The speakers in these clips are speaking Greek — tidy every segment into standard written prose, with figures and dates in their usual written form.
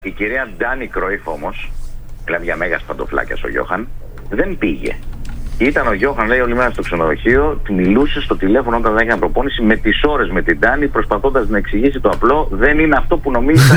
Η κυρία Ντάνι Κρόιφ όμως, δηλαδή για μέγας παντοφλάκιας ο Γιώχαν, δεν πήγε. Ήταν ο Γιώχαν, λέει, όλη μέρα στο ξενοδοχείο, μιλούσε στο τηλέφωνο όταν δεν έκανε προπόνηση με τις ώρες με την Ντάνι, προσπαθώντας να εξηγήσει το απλό, δεν είναι αυτό που νομίζει.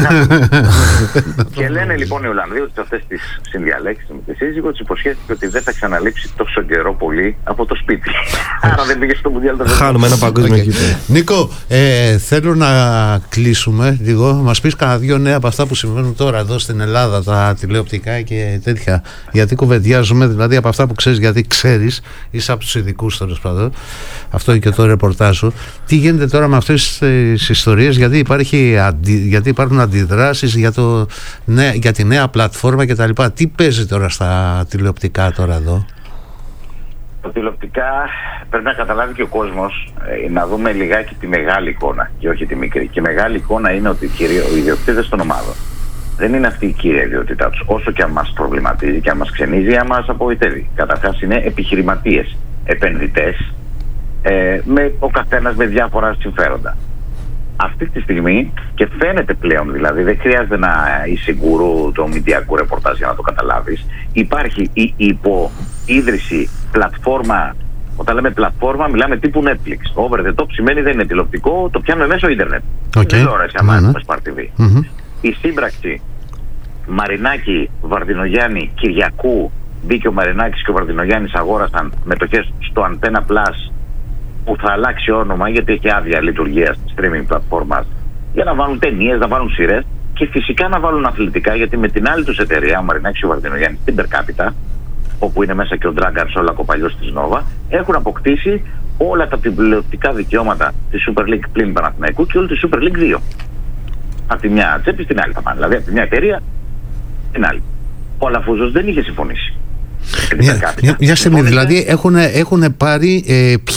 Και λένε λοιπόν οι Ολλανδοί ότι σε αυτές τις συνδιαλέξεις με τη σύζυγο της υποσχέθηκε ότι δεν θα ξαναλείψει τόσο καιρό πολύ από το σπίτι. Άρα δεν πήγε στο Μουντιάλ. Χάνουμε ένα παγκόσμιο γήπεδο. Νίκο, θέλω να κλείσουμε λίγο. Μας πεις κανένα δύο νέα από αυτά που συμβαίνουν τώρα εδώ στην Ελλάδα, τα τηλεοπτικά και τέτοια. Γιατί κουβεντιάζουμε, δηλαδή από αυτά που ξέρεις, γιατί ξέρεις, είσαι από τους ειδικούς τέλος πάντων. Αυτό είναι και το ρεπορτάζ σου. Τι γίνεται τώρα με αυτές τις ιστορίες, γιατί υπάρχουν αντιδράσεις για τη νέα πλατφόρμα κτλ. Τι παίζει τώρα στα τηλεοπτικά τώρα εδώ? Τα τηλεοπτικά πρέπει να καταλάβει και ο κόσμος, να δούμε λιγάκι τη μεγάλη εικόνα και όχι τη μικρή. Και η μεγάλη εικόνα είναι ότι οι ιδιοκτήτες των ομάδων δεν είναι αυτή η κύρια ιδιότητά τους, όσο και αν μας προβληματίζει και αν μας ξενίζει ή αν μας απογοητεύει. Καταρχάς είναι επιχειρηματίες, επενδυτές, ο καθένας με διάφορα συμφέροντα. Αυτή τη στιγμή, και φαίνεται πλέον δηλαδή, δεν χρειάζεται να είσαι γκουρού του μηντιακού ρεπορτάζ για να το καταλάβεις, υπάρχει η υποίδρυση πλατφόρμα. Όταν λέμε πλατφόρμα, μιλάμε τύπου Netflix. Over the top σημαίνει δεν είναι τηλεοπτικό, το πιάνουμε μέσω ίντερνετ. Δεν ώρα σε αμάς με Smart TV. Η σύμπραξη Μαρινάκη, Βαρδινογιάννη, Κυριακού, μπήκε ο Μαρινάκης και ο Βαρδινογιάννης, αγόρασαν μετοχές στο Antenna Plus, που θα αλλάξει όνομα γιατί έχει άδεια λειτουργία στη streaming πλατφόρμα, για να βάλουν ταινίες, να βάλουν σειρές και φυσικά να βάλουν αθλητικά, γιατί με την άλλη τους εταιρεία, ο Μαρινάκης και ο Βαρδινογιάννης, την Per Capita, όπου είναι μέσα και ο Dragan Σόλακ, ο παλιός της Nova, έχουν αποκτήσει όλα τα τηλεοπτικά δικαιώματα της Super League πλην Παναθηναϊκού και όλη τη Super League 2. Από τη μια τσέπη στην άλλη θα πάνε. Δηλαδή από τη μια εταιρεία στην άλλη. Ο Αλαφούζος δεν είχε συμφωνήσει. Μια στιγμή, δηλαδή έχουν πάρει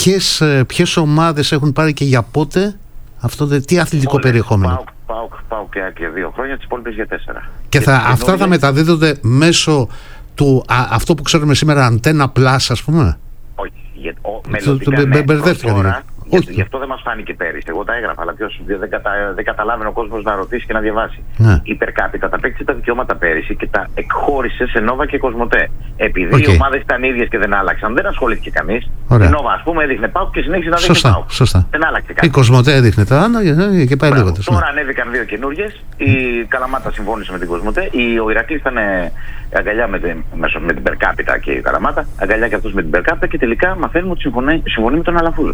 ποιες ομάδες έχουν πάρει και για πότε αυτό, τι αθλητικό περιεχόμενο? Πάω και 2 χρόνια, τις υπόλοιπες για 4. Και αυτά θα μεταδίδονται μέσω του αυτό που ξέρουμε σήμερα Antenna Plus, ας πούμε? Όχι, μελλοντικά μπερδεύτηκα. Γι' αυτό δεν μας φάνηκε πέρυσι. Εγώ τα έγραφα, αλλά ποιος δεν καταλάβαινε ο κόσμος να ρωτήσει και να διαβάσει. Η Per Capita τα απέκτησε τα δικαιώματα πέρυσι και τα εκχώρησε σε Nova και Κοσμοτέ. Επειδή οι ομάδες ήταν ίδιες και δεν άλλαξαν, δεν ασχολήθηκε κανείς. Η Nova, ας πούμε, έδειχνε ΠΑΟΚ και συνέχισε να δείχνει ΠΑΟΚ. Δεν άλλαξε κάτι. Η Κοσμοτέ έδειχνε τα Άννα και πάει λίγο. Τώρα ανέβηκαν 2 καινούργιες. Η Καλαμάτα συμφώνησε με την Κοσμοτέ. Ο Ηρακλής ήταν αγκαλιά με την Per Capita και η Καλαμάτα. Αγκαλιά και αυτός με την Per Capita και τελικά μαθαίνουμε ότι συμφωνεί με τον Αλαφούζο.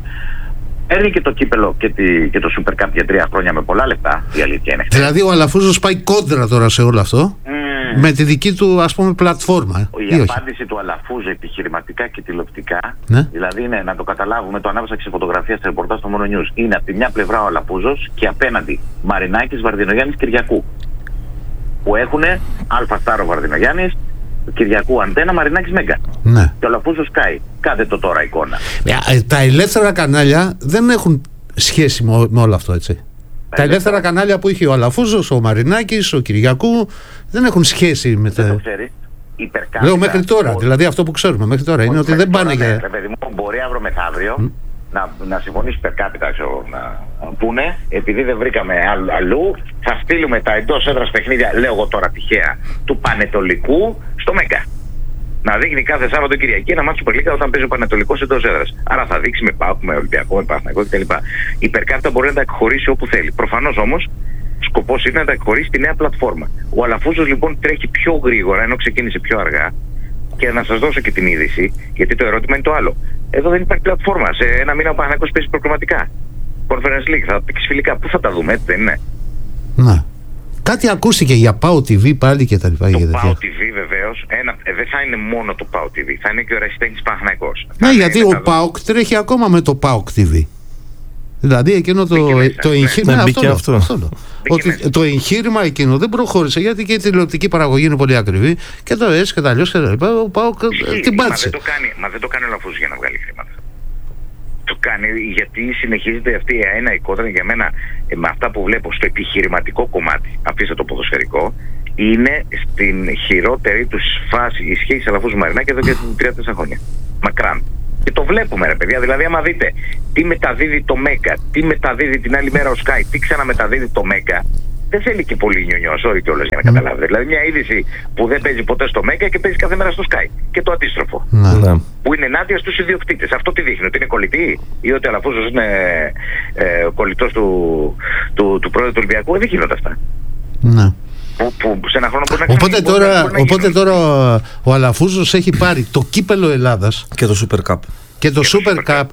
Έρνει και το κύπελο και το Super Cup για 3 χρόνια με πολλά λεπτά, η αλήθεια είναι. Δηλαδή ο Αλαφούζος πάει κόντρα τώρα σε όλο αυτό, με τη δική του, ας πούμε, πλατφόρμα. Η απάντηση του Αλαφούζου επιχειρηματικά και τηλεοπτικά, δηλαδή είναι να το καταλάβουμε, το ανέβασα και σε φωτογραφία σε ρεπορτάζ στο Mono News. Είναι από τη μια πλευρά ο Αλαφούζος και απέναντι Μαρινάκης, Βαρδινογιάννης, Κυριακού. Που έχουν Αλφαστάρο Βαρδινογιάννης, Κυριακού Αντένα, Μαρινάκης Μέγκα. Ναι. Και ο Αλαφούζος κάει. Κάντε το τώρα εικόνα. Τα ελεύθερα κανάλια δεν έχουν σχέση με όλο αυτό, έτσι. Τα ελεύθερα κανάλια που είχε ο Αλαφούζος, ο Μαρινάκης, ο Κυριακού, δεν έχουν σχέση με τα. Δεν το ξέρεις. Λέω μέχρι τώρα, δηλαδή αυτό που ξέρουμε μέχρι τώρα είναι ότι δεν πάνε για. Παιδί μου, μπορεί αύριο μεθαύριο να συμφωνήσει Per Capita, να πούνε, επειδή δεν βρήκαμε αλλού, θα στείλουμε τα εντός έδρας παιχνίδια, λέω εγώ τώρα τυχαία, του Πανετολικού στο Μέγκα. Να δείχνει κάθε Σάββατο Κυριακή ένα μάτσο Super League όταν παίζει ο Πανετολικός εντός έδρας. Άρα θα δείξει με ΠΑΟΚ, με Ολυμπιακό, με Παναθηναϊκό κτλ. Η Per Capita μπορεί να τα εκχωρήσει όπου θέλει. Προφανώς όμως σκοπός είναι να τα εκχωρήσει στη νέα πλατφόρμα. Ο Αλαφούζος λοιπόν τρέχει πιο γρήγορα, ενώ ξεκίνησε πιο αργά. Και να σας δώσω και την είδηση, γιατί το ερώτημα είναι το άλλο. Εδώ δεν υπάρχει πλατφόρμα. Σε ένα μήνα ο Παναθηναϊκός παίζει προκριματικά. Conference League, θα παίξει φιλικά. Πού θα τα δούμε, έτσι δεν είναι? Να. Κάτι ακούστηκε για PAO TV πάλι και τα λοιπά. Το PAO TV βεβαίως δεν θα είναι μόνο το PAO TV, θα είναι και ο Ρασιτέχνης Παναθηναϊκός. Ναι, γιατί ο PAOK τρέχει ακόμα με το PAOK TV. Δηλαδή εκείνο το εγχείρημα. Ότι το εγχείρημα εκείνο δεν προχώρησε γιατί και η τηλεοπτική παραγωγή είναι πολύ ακριβή και το έτσι και τα αλλιώς και τα λοιπά. Ο PAOK την πάτησε. Μα δεν το κάνει ο Αλαφούζος για να βγάλει χρήματα. Το κάνει γιατί συνεχίζεται αυτή η αένα εικόνα για μένα με αυτά που βλέπω στο επιχειρηματικό κομμάτι. Αφήστε το ποδοσφαιρικό. Είναι στην χειρότερη του φάση η σχέση Αλαφούζου Μαρινάκη εδώ και 3-4 χρόνια. Μακράν. Και το βλέπουμε, ρε παιδιά. Δηλαδή, άμα δείτε τι μεταδίδει το Μέγκα, τι μεταδίδει την άλλη μέρα ο Sky, τι ξαναμεταδίδει το Μέγκα, δεν θέλει και πολύ νιονιό, sorry κιόλας για να καταλάβετε. Δηλαδή μια είδηση που δεν παίζει ποτέ στο Μέγκα και παίζει κάθε μέρα στο Sky. Και το αντίστροφο. Ναι. Που είναι ενάντια στους ιδιοκτήτες. Αυτό τι δείχνει, ότι είναι κολλητή ή ότι ο Αλαφούζος είναι κολλητός του πρόεδρου του Ολυμπιακού? Δεν γίνονται αυτά. Ναι. Που σε ένα χρόνο μπορεί να ξαναγίνει. Οπότε τώρα ο Αλαφούζος έχει πάρει το κύπελο Ελλάδας και το Super Cup. Και το Super Cup.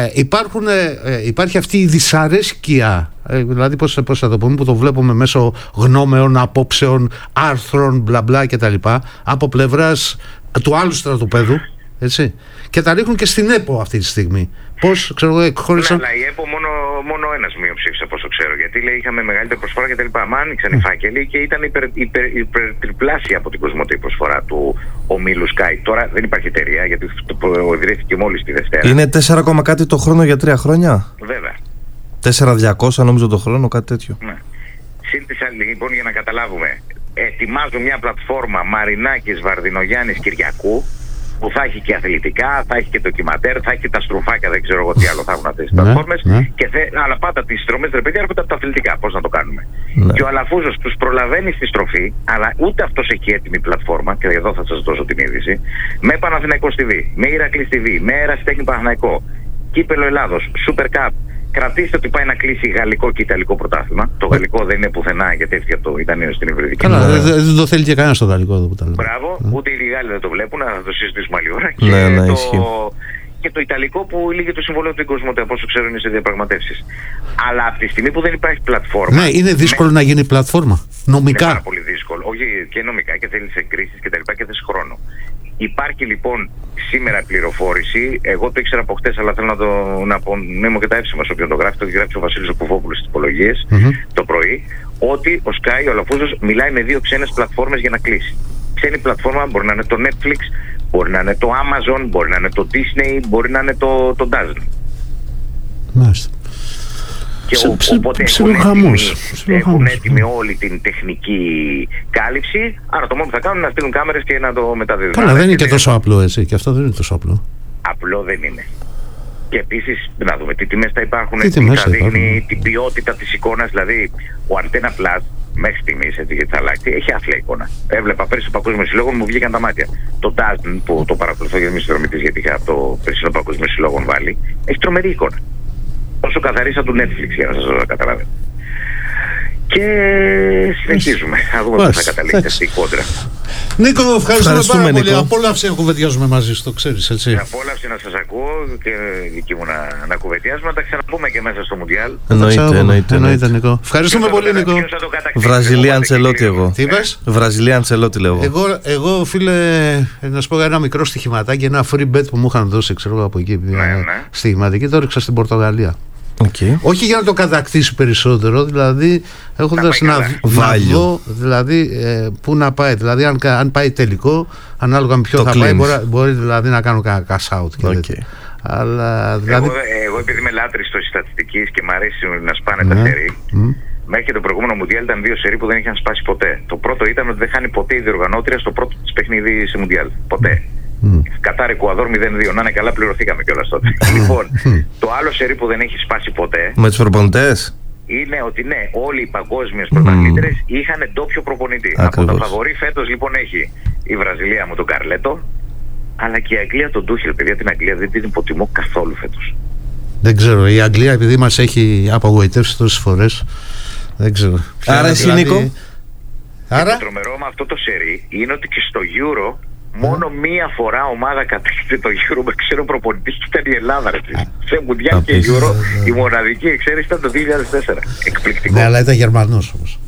Υπάρχει αυτή η δυσαρέσκεια, δηλαδή πώς θα το πούμε, που το βλέπουμε μέσω γνώμεων, απόψεων, άρθρων, μπλα μπλα κτλ. Από πλευράς του άλλου στρατοπέδου, έτσι. Και τα ρίχνουν και στην ΕΠΟ αυτή τη στιγμή. Πώς, ξέρω εγώ, εκχώρησαν. Αλλά η ΕΠΟ μόνο ένας μειοψήφισε, όπως το ξέρω. Γιατί λέει είχαμε μεγαλύτερη προσφορά κτλ. Μα άνοιξαν οι φάκελοι και ήταν υπερτριπλάσια από την Κοσμοτέ η προσφορά του ομίλου Sky. Τώρα δεν υπάρχει εταιρεία, γιατί το ιδρύθηκε μόλις τη Δευτέρα. Είναι 4, κάτι το χρόνο για 3 χρόνια. Βέβαια. 4.200 νομίζω το χρόνο, κάτι τέτοιο. Ναι. Σύντησα λοιπόν για να καταλάβουμε. Ετοιμάζουν μια πλατφόρμα Μαρινάκης, Βαρδινογιάννης, Κυριακού, που θα έχει και αθλητικά, θα έχει και ντοκιματέρ, θα έχει και τα στρουφάκια, δεν ξέρω εγώ τι άλλο θα έχουν αυτές τις πλατφόρμες. Αλλά πάντα τις στρωμές, ρε παιδιά, έρχονται από τα αθλητικά. Πώς να το κάνουμε. Ναι. Και ο Αλαφούζος τους προλαβαίνει στη στροφή, αλλά ούτε αυτός έχει έτοιμη πλατφόρμα, και εδώ θα σας δώσω την είδηση, με Παναθηναϊκός TV, με Ηρακλής TV, με Ερασιτέχνη Παναθηναϊκό, Κύπελλο Ελλάδος, Super Cup. Κρατήστε ότι πάει να κλείσει γαλλικό και ιταλικό πρωτάθλημα. Το γαλλικό δεν είναι πουθενά, γιατί έφυγε από το Ιταλείο στην Ευρωπαϊκή. Καλά, δεν το θέλει και κανένα στο γαλλικό εδώ που τα λέμε. Μπράβο, ούτε οι Γάλλοι δεν το βλέπουν, θα το συζητήσουμε άλλη ώρα. Και το ιταλικό που λύγει το συμβόλαιο του Κοσμοτέ, από όσο ξέρω είναι σε διαπραγματεύσεις. Αλλά από τη στιγμή που δεν υπάρχει πλατφόρμα. Ναι, είναι δύσκολο να γίνει πλατφόρμα. Νομικά. Είναι πάρα πολύ δύσκολο. Όχι και νομικά και θέλει εγκρίσεις και τα λοιπά και θες χρόνο. Υπάρχει λοιπόν σήμερα πληροφόρηση, εγώ το ήξερα από χτες, αλλά θέλω να απονείμω και τα έψημα σε όποιον το γράφει, το έχει γράψει ο Βασίλης ο Κουφόπουλος στις υπολογίες το πρωί, ότι ο Sky, ο Αλαφούζος, μιλάει με 2 ξένες πλατφόρμες για να κλείσει. Ξένη πλατφόρμα μπορεί να είναι το Netflix, μπορεί να είναι το Amazon, μπορεί να είναι το Disney, μπορεί να είναι το Disney. Μάλιστα. Και οπότε έχουν έτοιμη όλη την τεχνική κάλυψη. Άρα το μόνο που θα κάνουν είναι να στείλουν κάμερες και να το μεταδίδουν. Καλά, δεν είναι και τόσο απλό, έτσι. Και αυτό δεν είναι τόσο απλό. Απλό δεν είναι. Και επίσης, να δούμε τι τιμές θα υπάρχουν, τι θα δείχνει, την ποιότητα της εικόνας. Δηλαδή, ο Antenna Plus μέχρι στιγμής, έτσι, γιατί θα αλλάξει, έχει άθλια εικόνα. Έβλεπα πέρσι στο Παγκόσμιο Συλλόγο, μου βγήκαν τα μάτια. Το DAZN που το παρακολουθώ για μη συνδρομητής, γιατί είχα από το περσινό Παγκόσμιο Συλλόγο βάλει, έχει τρομερή εικόνα. Όσο καθαρή σαν του Netflix, για να σας το καταλάβετε. Και συνεχίζουμε. Θα δούμε πώς θα καταλήξει αυτή η κόντρα. Νίκο, ευχαριστούμε πάρα πολύ. Απόλαυση να κουβεντιάζουμε μαζί σου, το ξέρεις, έτσι. Απόλαυση να σας ακούω και δική μου να κουβεντιάζουμε. Να τα ξαναπούμε και μέσα στο Μουντιάλ. Εννοείται, Νίκο. Ευχαριστούμε πολύ, Νίκο. Βραζιλία Αντσελότη εγώ. Τι είπες? Βραζιλία Αντσελότη λέω εγώ, φίλε, να σου πω ένα μικρό στοιχηματάκι, ένα free bet που μου είχαν δώσει, ξέρω από εκεί. Στοιχηματική, το έριξα στην Πορτογαλία. Όχι για να το κατακτήσει περισσότερο, δηλαδή έχοντας να δω δηλαδή, πού να πάει, δηλαδή αν πάει τελικό, ανάλογα με ποιο θα πάει, μπορεί δηλαδή να κάνω κανένα cash out και αλλά, δηλαδή... εγώ επειδή είμαι λάτρης της στατιστικής και μου αρέσει να σπάνε τα σερί, μέχρι το προηγούμενο Μουντιάλ ήταν 2 σερί που δεν είχαν σπάσει ποτέ. Το πρώτο ήταν ότι δεν χάνει ποτέ η διοργανώτρια στο πρώτο της παιχνίδι σε Μουντιάλ. Ποτέ. Κατάρ Εκουαδόρ 0-2. Να είναι καλά, πληρωθήκαμε κιόλας τότε. Λοιπόν, το άλλο σερί που δεν έχει σπάσει ποτέ. Με τους προπονητές. Είναι ότι ναι, όλοι οι παγκόσμιες πρωταθλήτρες είχαν ντόπιο προπονητή. Ακριβώς. Από τα φαβορί φέτος λοιπόν έχει η Βραζιλία με τον Καρλέτο, αλλά και η Αγγλία τον Τούχελ. Παιδιά, την Αγγλία δεν την υποτιμώ καθόλου φέτος. Δεν ξέρω, η Αγγλία επειδή μας έχει απογοητεύσει τόσες φορές, δεν ξέρω. Άρα εσύ, Νίκο. Το τρομερό με αυτό το σερί είναι ότι και στο Euro μόνο μία φορά ομάδα κατέκτησε το Euro με ξένο προπονητή και ήταν η Ελλάδα. Σε Μουντιάλ και Euro η μοναδική εξαίρεση ήταν το 2004. Εκπληκτικό. Ναι, αλλά ήταν Γερμανός όμως.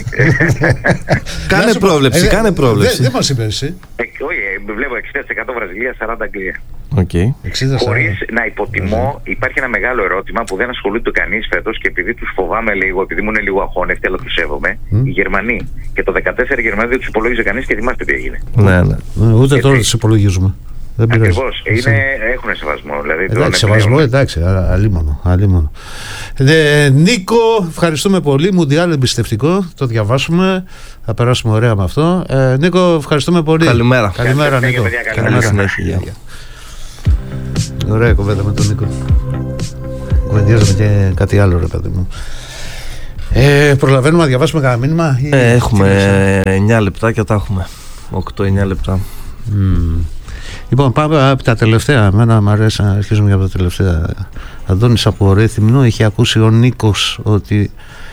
Κάνε πρόβλεψη. Δεν μας είπε εσύ. Όχι, βλέπω 60% Βραζιλία, 40% Αγγλία. Χωρίς να υποτιμώ, υπάρχει ένα μεγάλο ερώτημα που δεν ασχολείται κανείς φέτος και επειδή τους φοβάμαι λίγο, επειδή μου είναι λίγο αχώνευτοι, αλλά τους σέβομαι, οι Γερμανοί. Και το 2014 οι Γερμανοί δεν τους υπολόγιζε κανείς και θυμάστε τι έγινε. Ούτε τώρα τους υπολογίζουμε. Ακριβώς, έχουν σεβασμό. Εντάξει, σεβασμό, εντάξει, αλίμονο. Νίκο, ευχαριστούμε πολύ. Μουντιάλ εμπιστευτικό, το διαβάσουμε. Θα περάσουμε ωραία με αυτό. Νίκο, ευχαριστούμε πολύ. Καλημέρα. Καλημέρα, Νίκο. Καλή συνέχεια. Ωραία κουβέντα με τον Νίκο. Κουβεντιάζαμε και κάτι άλλο, ρε παιδί μου. Προλαβαίνουμε να διαβάσουμε κανένα μήνυμα? Έχουμε 9 λεπτά και τα έχουμε. 8-9 λεπτά. Λοιπόν, πάμε από τα τελευταία. Εμένα μου αρέσει να αρχίσουμε από τα τελευταία. Αντώνης από Ρέθυμνο, είχε ακούσει ο Νίκος ότι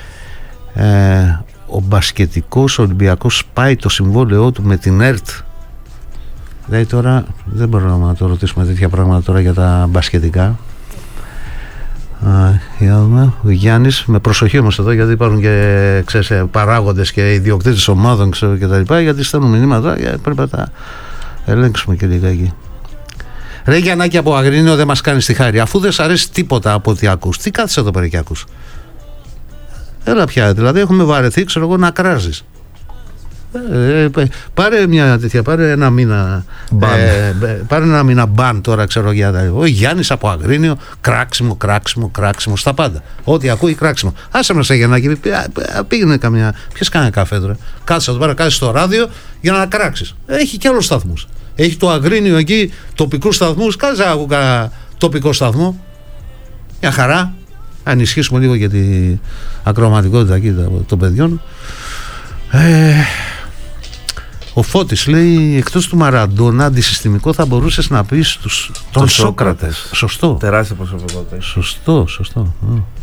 ο μπασκετικός Ολυμπιακός πάει το συμβόλαιό του με την ΕΡΤ. Δηλαδή τώρα δεν μπορούμε να το ρωτήσουμε τέτοια πράγματα τώρα για τα μπασκετικά. Ο Γιάννης, με προσοχή όμως εδώ, γιατί υπάρχουν και παράγοντες και ιδιοκτήτες ομάδων και τα λοιπά, γιατί στέλνουν μηνύματα και πρέπει να τα ελέγξουμε και λιγάκι. Ρε Γιαννάκη από Αγρίνιο, δεν μας κάνεις τη χάρη. Αφού δεν σ' αρέσει τίποτα από ό,τι ακούς, τι κάθεσαι εδώ πέρα και ακούς? Έλα πια, δηλαδή έχουμε βαρεθεί, ξέρω εγώ, να κράζεις. Πάρε μια τέτοια, πάρε ένα μήνα πάρε ένα μήνα μπαν τώρα, ξέρω, για τα... Ο Γιάννης από Αγρίνιο, κράξιμο στα πάντα. Ό,τι ακούει κράξιμο. Άσε μας Γιαννάκη, πήγαινε καμιά. Ποιος κάνει καφέ τώρα? Κάτσε εδώ πέρα, κάτσε στο ράδιο για να κράξεις. Έχει και άλλους σταθμούς. Έχει το Αγρίνιο εκεί, τοπικούς σταθμούς. Κάτσε να ακούω κανένα τοπικό σταθμό. Μια χαρά. Αν ισχύσουμε λίγο για την ακροματικότητα εκεί των παιδιών. Ο Φώτης λέει, εκτός του Μαραντόνα, αντισυστημικό θα μπορούσες να πεις τον Σόκρατες. Σωστό. Τεράστια προσωπικότητα. Σωστό.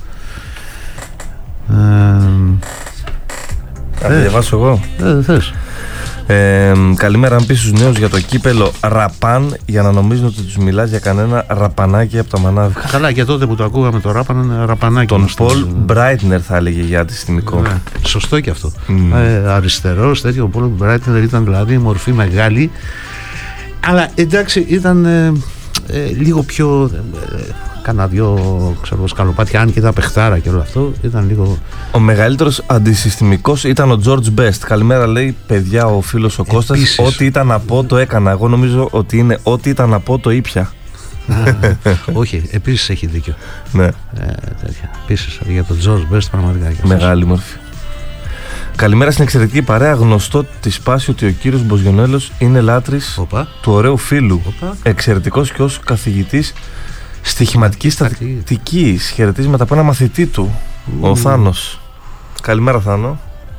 Θα διαβάσω εγώ. Θες. Καλημέρα, αν πεις στους νέους για το κύπελο ραπάν, για να νομίζουν ότι τους μιλάς για κανένα ραπανάκι από τα μανάβικα. Καλά, και τότε που το ακούγαμε το ράπαν είναι ραπανάκι. Τον Πολ Μπράιτνερ θα έλεγε για αντισυστημικό. Σωστό και αυτό. Αριστερός, τέτοιο. Ο Πολ Μπράιτνερ ήταν δηλαδή μορφή μεγάλη. Αλλά εντάξει, ήταν λίγο πιο... Κάνα δυο σκαλοπάτια, αν και τα παιχτάρα και όλο αυτό, ήταν λίγο... Ο μεγαλύτερος αντισυστημικός ήταν ο George Best. Καλημέρα, λέει, παιδιά, ο φίλος ο Κώστας. Ό,τι ήταν να πω το έκανα. Εγώ νομίζω ότι είναι ό,τι ήταν να πω το ήπια. Όχι, επίσης έχει δίκιο. Ναι. Επίσης για τον George Best πραγματικά. Μεγάλη μορφή. Καλημέρα στην εξαιρετική παρέα. Γνωστό τη σπάση ότι ο κύριος Μποζιονέλος είναι λάτρης του ωραίου φίλου. Εξαιρετικός και ως καθηγητής στοιχηματικής στατιστικής. Χαιρετίσματα από ένα μαθητή του, ο Θάνος. Καλημέρα, Θάνο.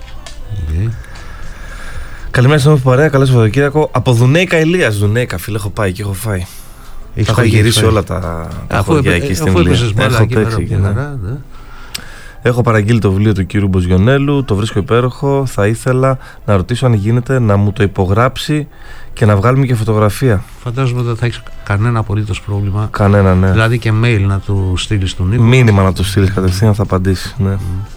Καλημέρα στην όμορφη παρέα. Καλό Σαββατοκύριακο. Από Δουνέικα Ηλίας. Δουνέικα, φίλε, έχω πάει και έχω φάει. Έχω γυρίσει όλα τα χωριά εκεί στην Ηλία. Έχω παίξει. Έχω παραγγείλει το βιβλίο του κύριου Μποζιονέλου, το βρίσκω υπέροχο. Θα ήθελα να ρωτήσω αν γίνεται να μου το υπογράψει και να βγάλουμε και φωτογραφία. Φαντάζομαι ότι δεν θα έχεις κανένα απολύτως πρόβλημα. Κανένα, ναι. Δηλαδή και mail να του στείλεις του Νίκο. Μήνυμα να του στείλεις κατευθείαν, θα απαντήσει. Ναι.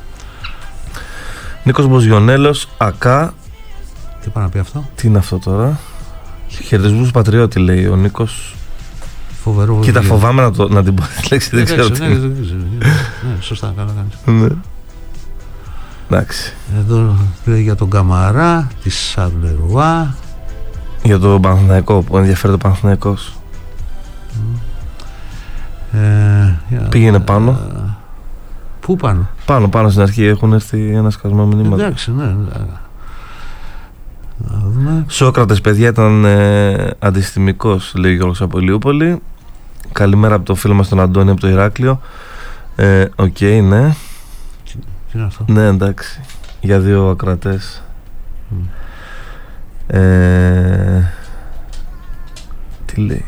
Νίκος Μποζιονέλος, ΑΚΑ. Τι πάει να πει αυτό? Τι είναι αυτό τώρα? Χαιρετισμούς πατριώτη, λέει ο Νίκος. Φοβερό. Κοίτα, φοβάμαι να την πω τη λέξη, δεν ξέρω τι. Ναι, σωστά, καλά κάνεις. Ναι. Εντάξει. Εδώ λέει για τον Καμαρά, τη Σαρλερουά. Για τον Παναθηναϊκό, που ενδιαφέρεται ο Παναθηναϊκός. Πήγαινε πάνω. Πού πάνω? Πάνω στην αρχή έχουν έρθει ένα σκασμό μηνύματα. Εντάξει, ναι. Σόκρατες, παιδιά, ήταν αντισυστημικός, λέει ο Γιώργος από Ηλιούπολη. Καλημέρα από το φίλο μας τον Αντώνη από το Ηράκλειο. Οκ, ναι. Τι είναι αυτό? Ναι, εντάξει. Για δύο ακροατές. Τι λέει?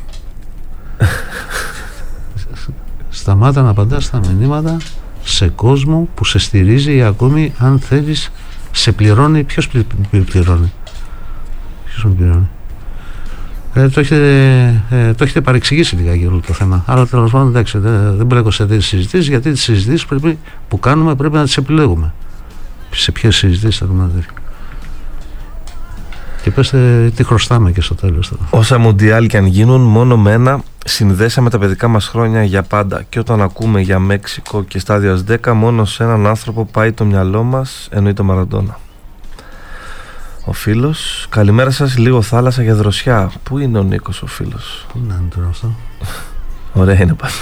Σταμάτα να απαντάς στα μηνύματα σε κόσμο που σε στηρίζει ή ακόμη αν θέλεις σε πληρώνει. Ποιος πληρώνει? Το έχετε παρεξηγήσει λιγάκι όλο το θέμα. Αλλά τέλος πάντων, εντάξει, δεν μπλέκω σε τέτοιες συζητήσεις, γιατί τις συζητήσεις που κάνουμε πρέπει να τις επιλέγουμε. Σε ποιες συζητήσεις θα δούμε τέτοια. Και πες τι χρωστάμε και στο τέλος. Όσα μουντιάλ και αν γίνουν, μόνο με ένα συνδέσαμε τα παιδικά μας χρόνια για πάντα. Και όταν ακούμε για Μέξικο και στάδιο Αζντέκα, μόνο σε έναν άνθρωπο πάει το μυαλό μας, εννοεί το Μαραντόνα. Ο φίλος, καλημέρα σας, λίγο θάλασσα για δροσιά. Πού είναι ο Νίκος ο φίλος? Πού είναι τώρα αυτό? Ωραία είναι πάντα.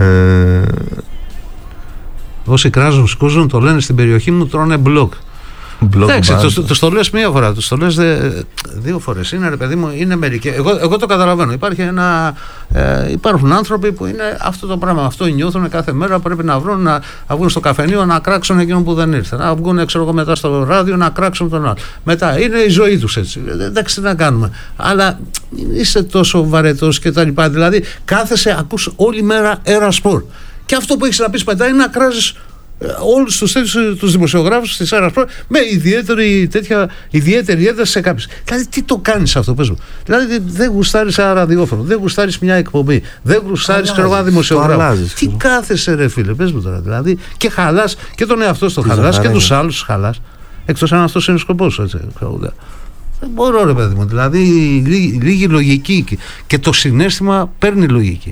Όσοι κράζουν, σκούζουν, το λένε στην περιοχή μου, τρώνε μπλοκ. Εντάξει, το λες μία φορά, το λες δύο φορές. Είναι, ρε παιδί μου, είναι μερικοί. Εγώ το καταλαβαίνω. Υπάρχουν άνθρωποι που είναι αυτό το πράγμα. Αυτό νιώθουν κάθε μέρα. Πρέπει να βρουν, να βγουν στο καφενείο να κράξουν εκείνον που δεν ήρθε. Να βγουν, ξέρω εγώ, μετά στο ράδιο να κράξουν τον άλλο. Μετά είναι η ζωή τους έτσι. Εντάξει, τι να κάνουμε. Αλλά είσαι τόσο βαρετός και τα λοιπά. Δηλαδή, κάθεσαι, ακούς όλη μέρα Era Sport. Και αυτό που έχεις να πεις μετά είναι να κράζεις όλους τους δημοσιογράφους της Era Sport με ιδιαίτερη ένταση σε κάποιους. Δηλαδή, τι το κάνεις αυτό, πες μου. Δηλαδή, δεν γουστάρεις ένα ραδιόφωνο, δεν γουστάρεις μια εκπομπή, δεν γουστάρεις ένα δημοσιογράφο. Τι κάθεσαι, ρε φίλε, πες μου τώρα. Δηλαδή, και χαλάς και τον εαυτό στο χαλάς και τους άλλους χαλάς. Εκτός αν αυτός είναι ο σκοπός, έτσι. Δεν μπορώ, ρε παιδί μου. Δηλαδή, λίγη λογική και το συναίσθημα παίρνει λογική.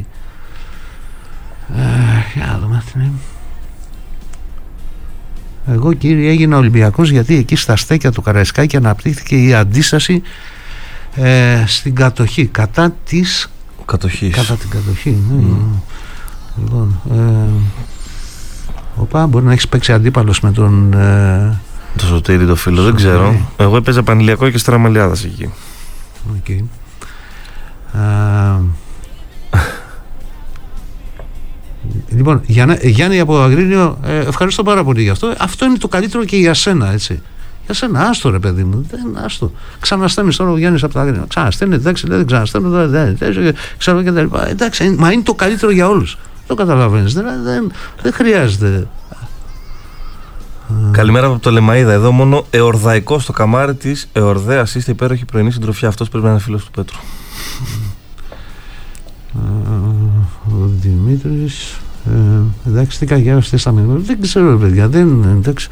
Για να δούμε τι είναι. Εγώ, κύριε, έγινα Ολυμπιακός γιατί εκεί στα στέκια του Καραϊσκάκη αναπτύχθηκε η αντίσταση στην κατοχή, κατά την κατοχή. Λοιπόν, μπορεί να έχεις παίξει αντίπαλος με τον το Σωτήρη το φίλο, δεν ξέρω. Εγώ έπαιζα Πανηλιακό και Στραμαλιάδας εκεί. Okay. Λοιπόν, Γιάννη από Αγρίνιο, ευχαριστώ πάρα πολύ γι' αυτό. Αυτό είναι το καλύτερο και για σένα, έτσι. Για σένα, άστο, ρε παιδί μου. Άστο. Ξαναστέλνει τώρα ο Γιάννης από τα Αγρίνιο. Ξαναστέλνει, εντάξει, δεν ξαναστέλνω τώρα, ξέρω και τα λοιπά. Εντάξει, μα είναι το καλύτερο για όλους. Το καταλαβαίνεις. Δεν χρειάζεται. Καλημέρα από το Λεμαΐδα. Εδώ μόνο εορδαϊκό στο καμάρι της Εορδαίας. Είστε υπέροχη πρωινή συντροφιά. Αυτός πρέπει να είναι φίλος του Πέτρου. Ο Δημήτρης, εντάξει, τι καγιάραστες στα μηνύματα, δεν ξέρω, παιδιά, εντάξει.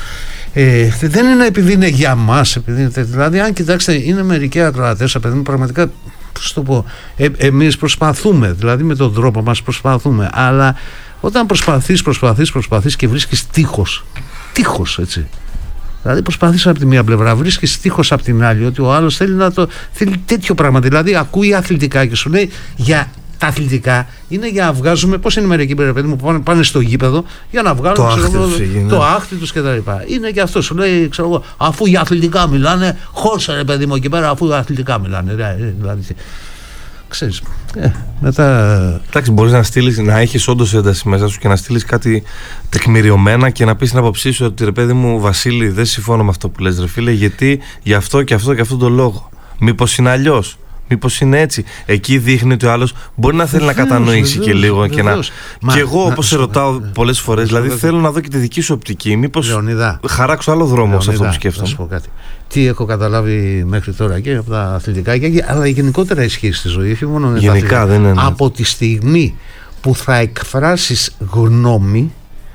Δεν είναι επειδή είναι για μας, δηλαδή αν κοιτάξτε, είναι μερικοί ακροατές, παιδί μου, πραγματικά, πώς το πω, εμείς προσπαθούμε, δηλαδή με τον τρόπο μας προσπαθούμε, αλλά όταν προσπαθείς και βρίσκεις τείχος, έτσι. Δηλαδή προσπαθείς από τη μία πλευρά, βρίσκεις τείχος από την άλλη, ότι ο άλλος θέλει τέτοιο πράγμα. Δηλαδή ακούει αθλητικά και σου λέει για τα αθλητικά είναι για να βγάζουμε. Πώς είναι μερικοί παιδί μου που πάνε στο γήπεδο για να βγάλουν το άχτη τους κτλ. Είναι και αυτό, σου λέει, ξέρω εγώ, αφού για αθλητικά μιλάνε, χώσε ρε παιδί μου εκεί πέρα, αφού για αθλητικά μιλάνε. Δηλαδή, ξέρεις, μετά. Εντάξει, μπορείς να στείλεις, να έχεις όντως ένταση μέσα σου και να στείλεις κάτι τεκμηριωμένα και να πεις την άποψή σου ότι ρε παιδί μου, Βασίλη, δεν συμφώνω με αυτό που λες, ρε φίλε, γιατί γι' αυτό και αυτόν τον λόγο. Μήπως είναι αλλιώς. Μήπως είναι έτσι. Εκεί δείχνει ότι ο άλλος μπορεί να θέλει να κατανοήσει και λίγο και να. Και εγώ, όπως σε ρωτάω πολλές φορές, δηλαδή θέλω να δω και τη δική σου οπτική. Μήπως χαράξω άλλο δρόμο σε αυτό που σκέφτομαι. Να σου πω κάτι. Τι έχω καταλάβει μέχρι τώρα και από τα αθλητικά, αλλά γενικότερα ισχύει στη ζωή. Όχι μόνο με γενικά, δεν είναι. Από τη στιγμή που θα εκφράσεις γνώμη,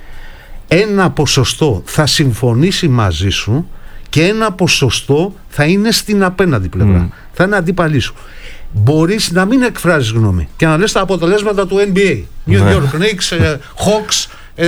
ένα ποσοστό θα συμφωνήσει μαζί σου και ένα ποσοστό θα είναι στην απέναντι πλευρά. Θα είναι αντίπαλοι σου. Μπορείς να μην εκφράζεις γνώμη και να λες τα αποτελέσματα του NBA. New York Knicks, Hawks,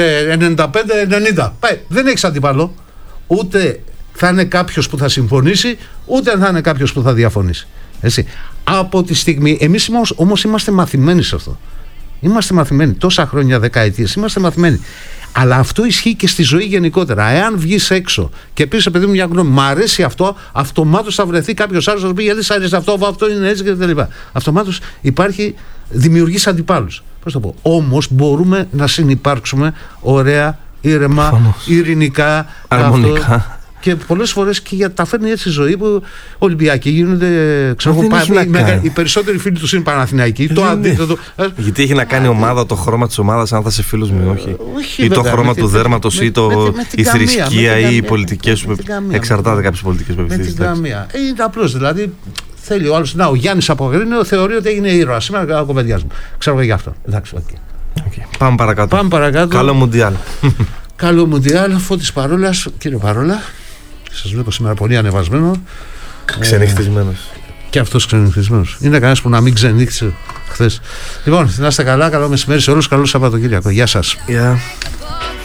95-90. Δεν έχεις αντίπαλο. Ούτε θα είναι κάποιος που θα συμφωνήσει, ούτε θα είναι κάποιος που θα διαφωνήσει. Έτσι. Από τη στιγμή, εμείς όμως είμαστε μαθημένοι σε αυτό. Είμαστε μαθημένοι τόσα χρόνια, δεκαετίες. Είμαστε μαθημένοι. Αλλά αυτό ισχύει και στη ζωή γενικότερα. Εάν βγεις έξω και πεις, παιδί μου, μια γνώμη, μ' αρέσει αυτό, αυτομάτως θα βρεθεί κάποιος άλλος να σου πει γιατί σ' αρέσει αυτό είναι έτσι κτλ. Αυτομάτως δημιουργείς αντιπάλους. Πώς το πω. Όμως μπορούμε να συνυπάρξουμε ωραία, ήρεμα, ειρηνικά, αρμονικά. Και πολλές φορές και τα φέρνει έτσι η ζωή που Ολυμπιακοί γίνονται. Οι περισσότεροι φίλοι τους είναι Παναθηναϊκοί. Το αντίθετο. Γιατί έχει να κάνει ομάδα, το χρώμα της ομάδας, αν θα σε φίλος μου ή όχι. Ή το χρώμα του δέρματος, ή η θρησκεία, ή οι πολιτικές σου. Εξαρτάται κάποιες πολιτικές πεπιθήσεις. Με την καμία. Είναι απλώς δηλαδή. Θέλει ο άλλος. Ο Γιάννης από Αγρίνιο θεωρεί ότι έγινε ήρωας. Σήμερα κοβεντιάζουμε. Ξέρω εγώ γι' αυτό. Εντάξει, πάμε παρακάτω. Καλό Μουντιάλ. Καλό Μουντιάλ. Φώτης Παρόλας. Κύριε Παρόλα. Σας βλέπω σήμερα πολύ ανεβασμένο. Ξενυχτισμένος. Και αυτός ξενυχτισμένος. Είναι κανένας που να μην ξενύχτησε χθες. Λοιπόν, να είστε καλά. Καλό μεσημέρι σε όλους. Καλό Σαββατοκύριακο. Γεια σας.